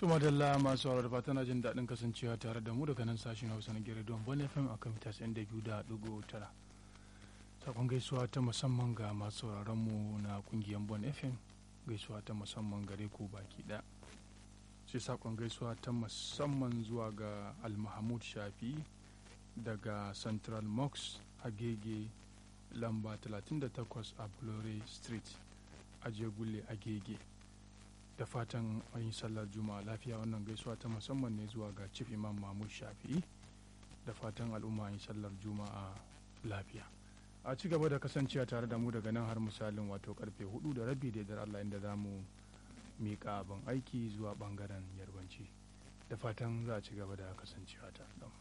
Tuma dalla masu haurar fatan jin daɗin kasancewa tare da mu daga nan sashen Hausa na Gere Don Bon FM a kan mita 92.9. Sakon gaisuwa ta musamman ga masu sauraron mu na kungiyar Bon FM, gaisuwa ta musamman gare ku baki ɗaya. Sai sakon gaisuwa ta musamman zuwa ga Al-Mahmud Shafi daga Central Mox Agege lamba 38 a Blore Street a Jegulle Agege. Da fatan an yi sallar juma'a lafiya. Wannan gaisuwa ta musamman ne zuwa ga Chief Imam Mahmud Shafi'i. Da fatan al'umma yi sallar juma'a lafiya. A ci gaba da kasancewa tare da mu daga nan har misalin wato karfe 4:30 da yardar Allah, inda za mu miƙa abin aiki zuwa ɓangaren yarbanci. Da fatan za a ci gaba da kasancewa tare da mu.